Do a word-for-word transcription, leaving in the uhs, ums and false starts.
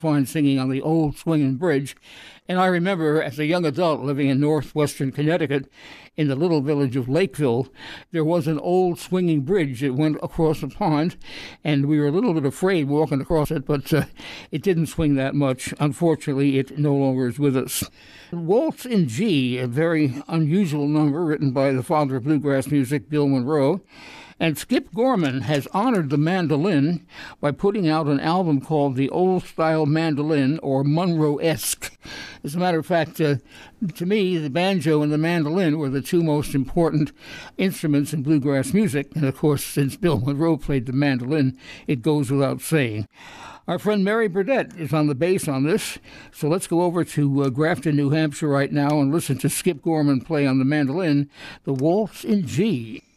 fine singing on the old swinging bridge. And I remember as a young adult living in northwestern Connecticut in the little village of Lakeville, there was an old swinging bridge that went across a pond, and we were a little bit afraid walking across it, but uh, it didn't swing that much. Unfortunately, it no longer is with us. Waltz in G, a very unusual number written by the father of bluegrass music, Bill Monroe. And Skip Gorman has honored the mandolin by putting out an album called The Old Style Mandolin, or Monroe-esque. As a matter of fact, uh, to me, the banjo and the mandolin were the two most important instruments in bluegrass music. And of course, since Bill Monroe played the mandolin, it goes without saying. Our friend Mary Burdett is on the bass on this, so let's go over to uh, Grafton, New Hampshire right now and listen to Skip Gorman play on the mandolin, the Waltz in G.